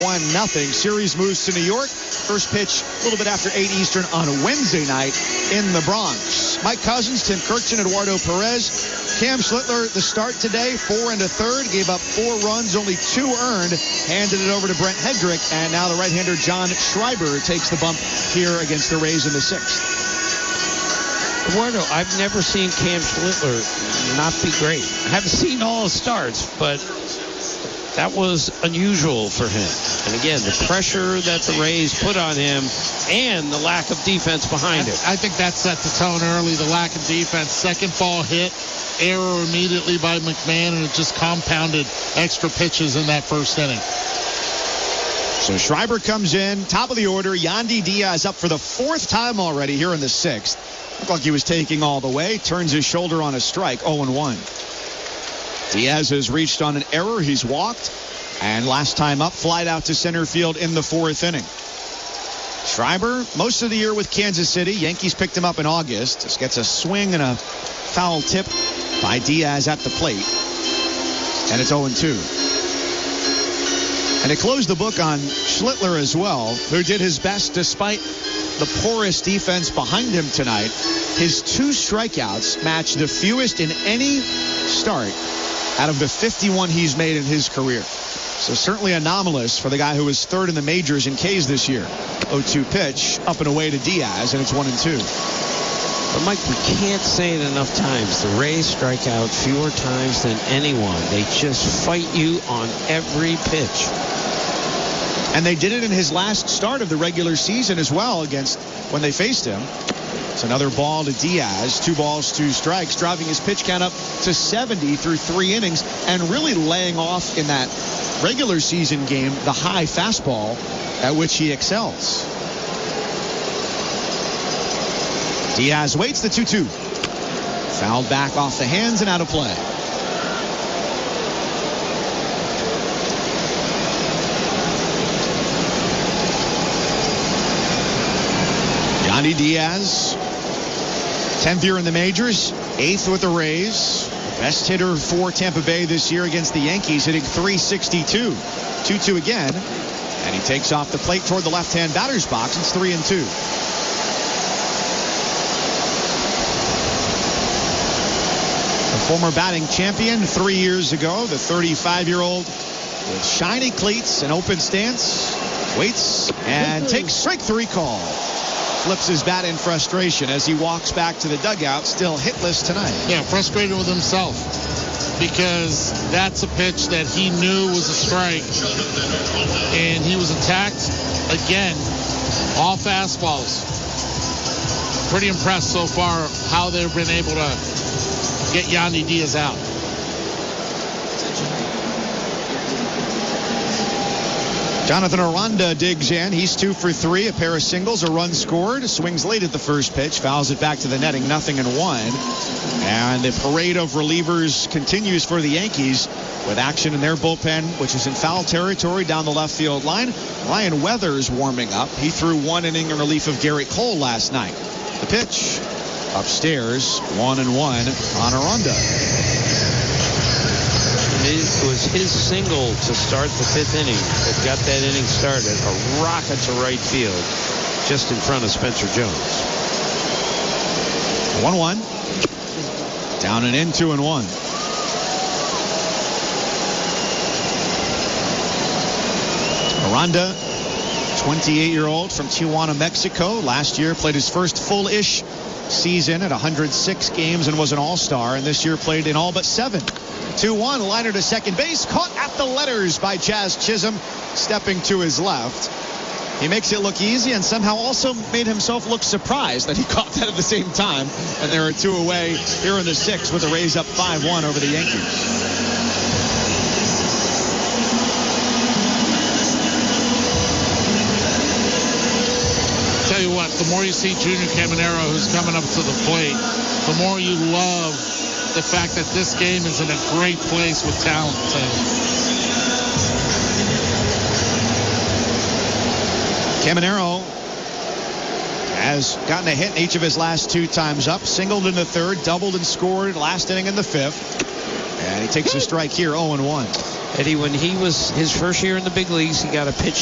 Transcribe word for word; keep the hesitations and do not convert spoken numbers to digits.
one nothing. Series moves to New York. First pitch a little bit after eight Eastern on Wednesday night in the Bronx. Mike Cousins, Tim Kirkjian, Eduardo Perez. Cam Schlittler, the start today, four and a third. Gave up four runs, only two earned. Handed it over to Brent Hedrick. And now the right-hander John Schreiber takes the bump here against the Rays in the sixth. Eduardo, I've never seen Cam Schlittler not be great. I haven't seen all his starts, but that was unusual for him. And again, the pressure that the Rays put on him and the lack of defense behind it. I think that set the tone early, the lack of defense. Second ball hit, error immediately by McMahon, and it just compounded extra pitches in that first inning. So Schreiber comes in, top of the order. Yandy Diaz up for the fourth time already here in the sixth. Looked like he was taking all the way. Turns his shoulder on a strike, oh and one. Diaz has reached on an error. He's walked. And last time up, flied out to center field in the fourth inning. Schreiber, most of the year with Kansas City. Yankees picked him up in August. Just gets a swing and a foul tip by Diaz at the plate. And it's oh and two. And it closed the book on Schlittler as well, who did his best despite the porous defense behind him tonight. His two strikeouts match the fewest in any start out of the fifty-one he's made in his career. So certainly anomalous for the guy who was third in the majors in Ks this year. oh two pitch, up and away to Diaz, and it's one and two. But Mike, we can't say it enough times. The Rays strike out fewer times than anyone. They just fight you on every pitch. And they did it in his last start of the regular season as well against when they faced him. It's another ball to Diaz. Two balls, two strikes, driving his pitch count up to seventy through three innings and really laying off in that regular season game the high fastball at which he excels. Diaz waits the two two. Fouled back off the hands and out of play. Yandy Diaz, tenth year in the majors, eighth with the Rays. Best hitter for Tampa Bay this year against the Yankees, hitting three sixty-two. two two again. And he takes off the plate toward the left-hand batter's box. It's three and two. The former batting champion three years ago, the thirty-five-year-old with shiny cleats and open stance, waits and takes strike three call. Flips his bat in frustration as he walks back to the dugout, still hitless tonight. Yeah, frustrated with himself because that's a pitch that he knew was a strike, and he was attacked again, all fastballs. Pretty impressed so far how they've been able to get Yandy Diaz out. Jonathan Aranda digs in. He's two for three. A pair of singles, a run scored. Swings late at the first pitch. Fouls it back to the netting. Nothing and one. And the parade of relievers continues for the Yankees with action in their bullpen, which is in foul territory down the left field line. Ryan Weathers warming up. He threw one inning in relief of Garrett Cole last night. The pitch upstairs, one and one on Aranda. It was his single to start the fifth inning that got that inning started. A rocket to right field just in front of Spencer Jones. one one. Down and in, two and one. Aranda, twenty-eight-year-old from Tijuana, Mexico. Last year played his first full-ish season at one hundred six games and was an all-star. And this year played in all but seven. two one, liner to second base, caught at the letters by Jazz Chisholm, stepping to his left. He makes it look easy and somehow also made himself look surprised that he caught that at the same time. And there are two away here in the sixth with the Rays up five one over the Yankees. Tell you what, the more you see Junior Caminero, who's coming up to the plate, the more you love the fact that this game is in a great place with talent. Caminero has gotten a hit in each of his last two times up. Singled in the third, doubled and scored last inning in the fifth. And he takes a strike here, oh and one. Eddie, when he was his first year in the big leagues, he got a pitch